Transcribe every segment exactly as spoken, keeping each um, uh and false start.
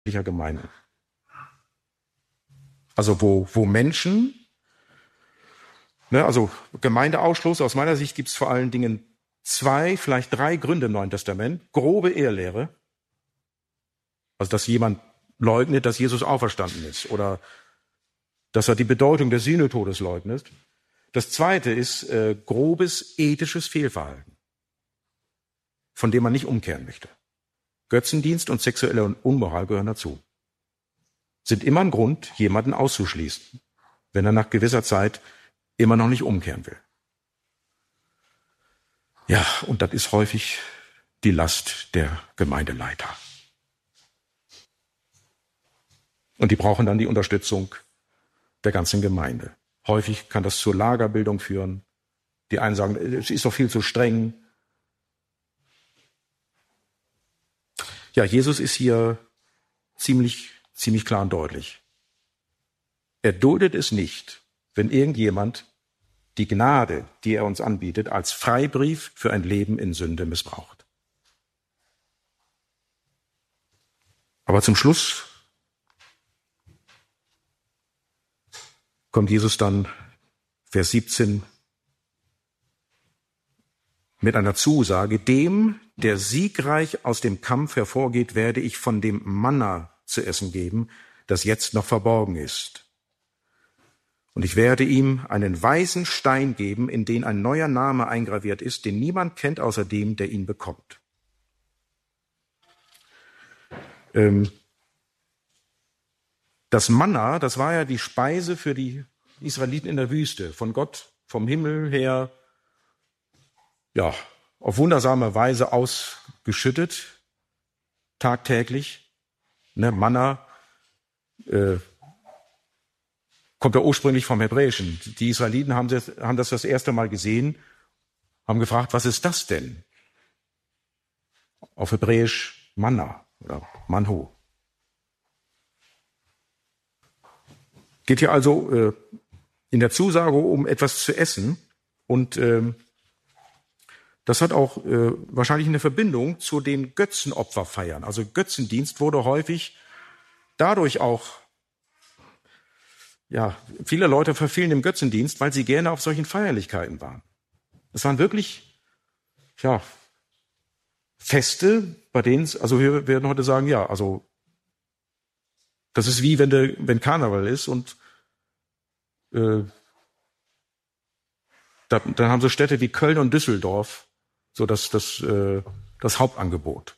Gemeinden. Also wo, wo Menschen, ne, also Gemeindeausschluss, aus meiner Sicht gibt es vor allen Dingen zwei, vielleicht drei Gründe im Neuen Testament. Grobe Irrlehre, also dass jemand leugnet, dass Jesus auferstanden ist oder dass er die Bedeutung des Sühnetodes leugnet. Das zweite ist äh, grobes ethisches Fehlverhalten, von dem man nicht umkehren möchte. Götzendienst und sexuelle Unmoral gehören dazu. Sind immer ein Grund, jemanden auszuschließen, wenn er nach gewisser Zeit immer noch nicht umkehren will. Ja, und das ist häufig die Last der Gemeindeleiter. Und die brauchen dann die Unterstützung der ganzen Gemeinde. Häufig kann das zur Lagerbildung führen. Die einen sagen, es ist doch viel zu streng. Ja, Jesus ist hier ziemlich, ziemlich klar und deutlich. Er duldet es nicht, wenn irgendjemand die Gnade, die er uns anbietet, als Freibrief für ein Leben in Sünde missbraucht. Aber zum Schluss kommt Jesus dann, Vers siebzehn, mit einer Zusage: Dem, der siegreich aus dem Kampf hervorgeht, werde ich von dem Manna zu essen geben, das jetzt noch verborgen ist. Und ich werde ihm einen weißen Stein geben, in den ein neuer Name eingraviert ist, den niemand kennt außer dem, der ihn bekommt. Ähm, das Manna, das war ja die Speise für die Israeliten in der Wüste, von Gott vom Himmel her, ja, auf wundersame Weise ausgeschüttet, tagtäglich. Ne, Manna äh, kommt ja ursprünglich vom Hebräischen. Die Israeliten haben das, haben das das erste Mal gesehen, haben gefragt, was ist das denn? Auf Hebräisch Manna oder Manhu. Geht hier also äh, in der Zusage um etwas zu essen, und äh, das hat auch äh, wahrscheinlich eine Verbindung zu den Götzenopferfeiern. Also Götzendienst wurde häufig dadurch auch, ja, viele Leute verfielen dem Götzendienst, weil sie gerne auf solchen Feierlichkeiten waren. Es waren wirklich, ja, Feste, bei denen es, also wir werden heute sagen, ja, also das ist wie wenn der, wenn Karneval ist und äh, da, dann haben so Städte wie Köln und Düsseldorf so das, das, äh, das Hauptangebot.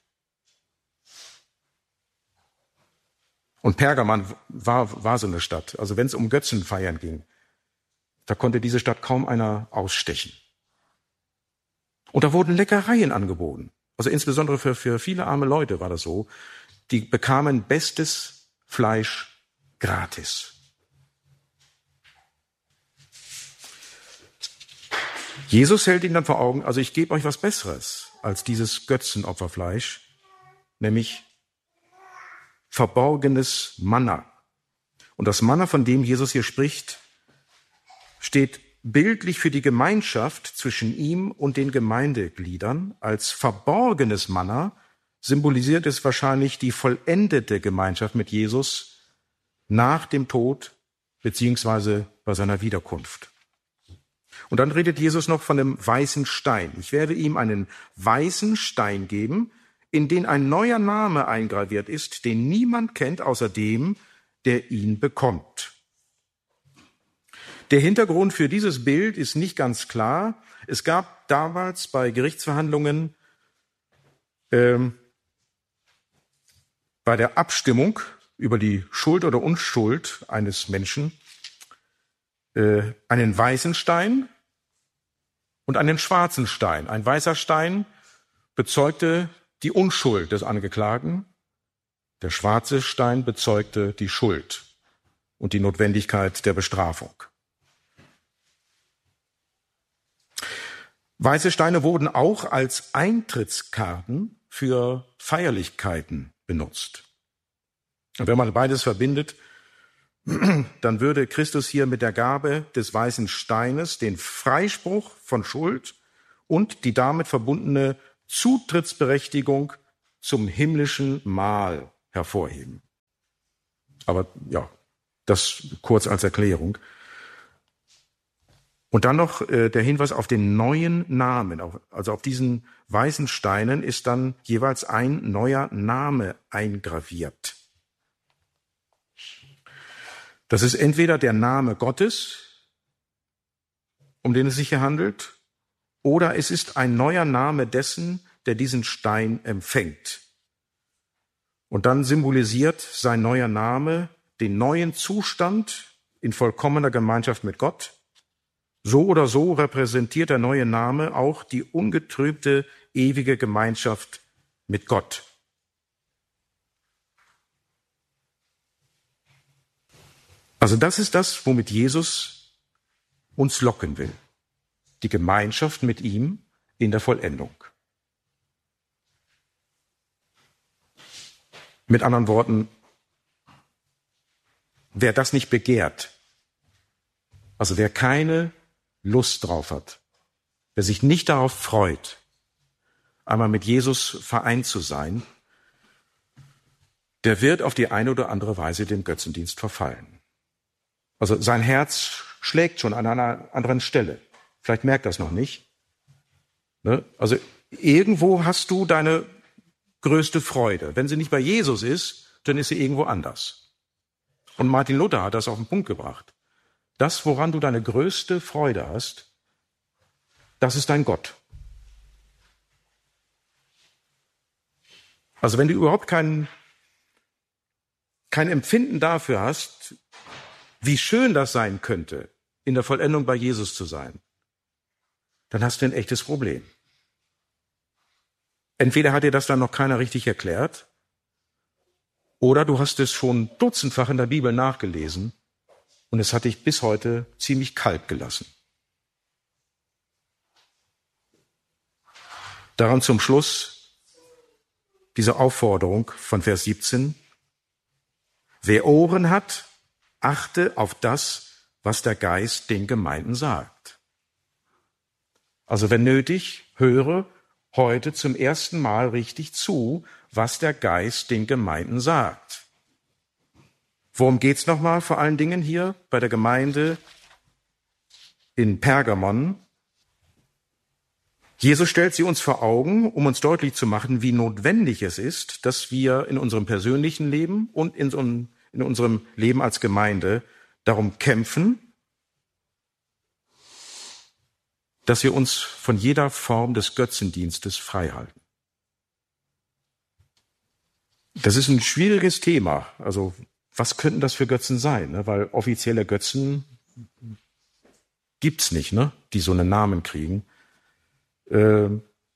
Und Pergamon war, war so eine Stadt. Also wenn es um Götzenfeiern ging, da konnte diese Stadt kaum einer ausstechen. Und da wurden Leckereien angeboten. Also insbesondere für, für viele arme Leute war das so. Die bekamen bestes Fleisch gratis. Jesus hält ihnen dann vor Augen, also ich gebe euch was Besseres als dieses Götzenopferfleisch, nämlich verborgenes Manna. Und das Manna, von dem Jesus hier spricht, steht bildlich für die Gemeinschaft zwischen ihm und den Gemeindegliedern. Als verborgenes Manna symbolisiert es wahrscheinlich die vollendete Gemeinschaft mit Jesus nach dem Tod beziehungsweise bei seiner Wiederkunft. Und dann redet Jesus noch von dem weißen Stein. Ich werde ihm einen weißen Stein geben, in den ein neuer Name eingraviert ist, den niemand kennt außer dem, der ihn bekommt. Der Hintergrund für dieses Bild ist nicht ganz klar. Es gab damals bei Gerichtsverhandlungen ähm, bei der Abstimmung über die Schuld oder Unschuld eines Menschen äh, einen weißen Stein und einen schwarzen Stein. Ein weißer Stein bezeugte die Unschuld des Angeklagten. Der schwarze Stein bezeugte die Schuld und die Notwendigkeit der Bestrafung. Weiße Steine wurden auch als Eintrittskarten für Feierlichkeiten benutzt. Und wenn man beides verbindet, dann würde Christus hier mit der Gabe des weißen Steines den Freispruch von Schuld und die damit verbundene Zutrittsberechtigung zum himmlischen Mahl hervorheben. Aber ja, das kurz als Erklärung. Und dann noch äh, der Hinweis auf den neuen Namen. Auf, also auf diesen weißen Steinen ist dann jeweils ein neuer Name eingraviert. Das ist entweder der Name Gottes, um den es sich hier handelt, oder es ist ein neuer Name dessen, der diesen Stein empfängt. Und dann symbolisiert sein neuer Name den neuen Zustand in vollkommener Gemeinschaft mit Gott. So oder so repräsentiert der neue Name auch die ungetrübte, ewige Gemeinschaft mit Gott. Also das ist das, womit Jesus uns locken will. Die Gemeinschaft mit ihm in der Vollendung. Mit anderen Worten, wer das nicht begehrt, also wer keine Lust drauf hat, wer sich nicht darauf freut, einmal mit Jesus vereint zu sein, der wird auf die eine oder andere Weise dem Götzendienst verfallen. Also sein Herz schlägt schon an einer anderen Stelle. Vielleicht merkt das noch nicht. Ne? Also irgendwo hast du deine größte Freude. Wenn sie nicht bei Jesus ist, dann ist sie irgendwo anders. Und Martin Luther hat das auf den Punkt gebracht. Das, woran du deine größte Freude hast, das ist dein Gott. Also wenn du überhaupt kein, kein Empfinden dafür hast, wie schön das sein könnte, in der Vollendung bei Jesus zu sein, dann hast du ein echtes Problem. Entweder hat dir das dann noch keiner richtig erklärt, oder du hast es schon dutzendfach in der Bibel nachgelesen und es hat dich bis heute ziemlich kalt gelassen. Daran zum Schluss diese Aufforderung von Vers siebzehn. Wer Ohren hat, achte auf das, was der Geist den Gemeinden sagt. Also wenn nötig, höre heute zum ersten Mal richtig zu, was der Geist den Gemeinden sagt. Worum geht's nochmal vor allen Dingen hier bei der Gemeinde in Pergamon? Jesus stellt sie uns vor Augen, um uns deutlich zu machen, wie notwendig es ist, dass wir in unserem persönlichen Leben und in, so, in unserem Leben als Gemeinde darum kämpfen, dass wir uns von jeder Form des Götzendienstes freihalten. Das ist ein schwieriges Thema. Also was könnten das für Götzen sein? Ne? Weil offizielle Götzen gibt's nicht, ne? Die so einen Namen kriegen. Äh,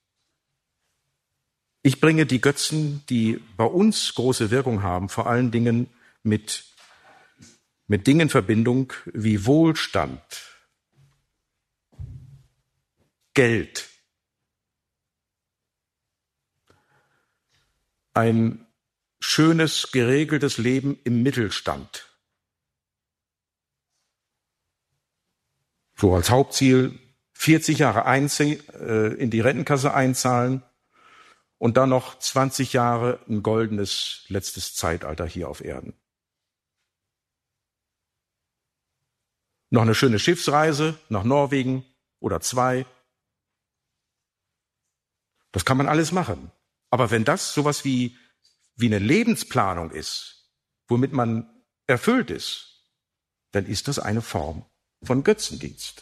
ich bringe die Götzen, die bei uns große Wirkung haben, vor allen Dingen mit, mit Dingen in Verbindung wie Wohlstand, Geld, ein schönes, geregeltes Leben im Mittelstand. So als Hauptziel vierzig Jahre einzie- äh, in die Rentenkasse einzahlen und dann noch zwanzig Jahre ein goldenes letztes Zeitalter hier auf Erden. Noch eine schöne Schiffsreise nach Norwegen oder zwei. Das kann man alles machen. Aber wenn das sowas wie, wie eine Lebensplanung ist, womit man erfüllt ist, dann ist das eine Form von Götzendienst.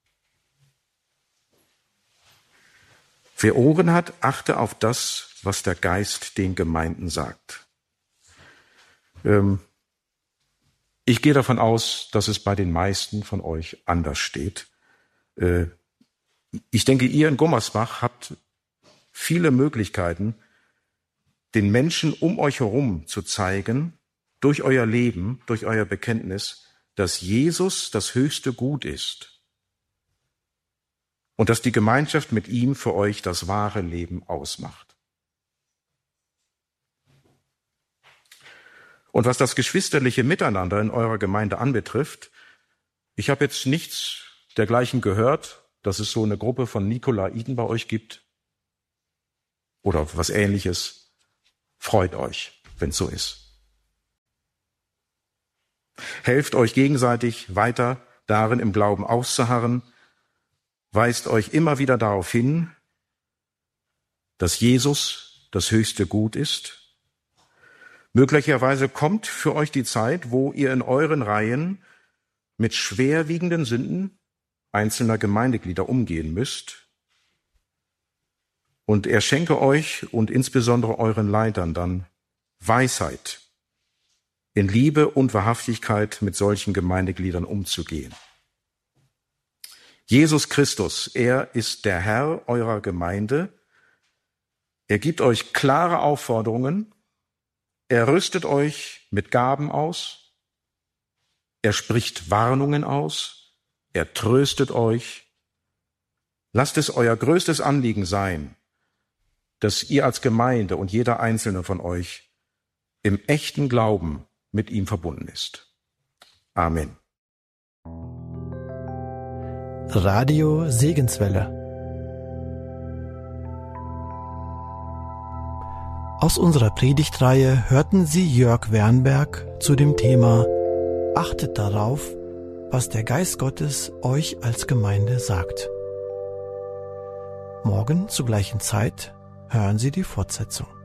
Wer Ohren hat, achte auf das, was der Geist den Gemeinden sagt. Ähm, ich gehe davon aus, dass es bei den meisten von euch anders steht. Äh, ich denke, ihr in Gummersbach habt viele Möglichkeiten, den Menschen um euch herum zu zeigen, durch euer Leben, durch euer Bekenntnis, dass Jesus das höchste Gut ist und dass die Gemeinschaft mit ihm für euch das wahre Leben ausmacht. Und was das geschwisterliche Miteinander in eurer Gemeinde anbetrifft, ich habe jetzt nichts dergleichen gehört, dass es so eine Gruppe von Nikolaiten bei euch gibt oder was Ähnliches. Freut euch, wenn es so ist. Helft euch gegenseitig weiter darin im Glauben auszuharren. Weist euch immer wieder darauf hin, dass Jesus das höchste Gut ist. Möglicherweise kommt für euch die Zeit, wo ihr in euren Reihen mit schwerwiegenden Sünden einzelner Gemeindeglieder umgehen müsst. Und er schenke euch und insbesondere euren Leitern dann Weisheit, in Liebe und Wahrhaftigkeit mit solchen Gemeindegliedern umzugehen. Jesus Christus, er ist der Herr eurer Gemeinde. Er gibt euch klare Aufforderungen. Er rüstet euch mit Gaben aus. Er spricht Warnungen aus. Er tröstet euch. Lasst es euer größtes Anliegen sein, dass ihr als Gemeinde und jeder einzelne von euch im echten Glauben mit ihm verbunden ist. Amen. Radio Segenswelle. Aus unserer Predigtreihe hörten Sie Jörg Wernberg zu dem Thema Achtet darauf, was der Geist Gottes euch als Gemeinde sagt. Morgen zur gleichen Zeit hören Sie die Fortsetzung.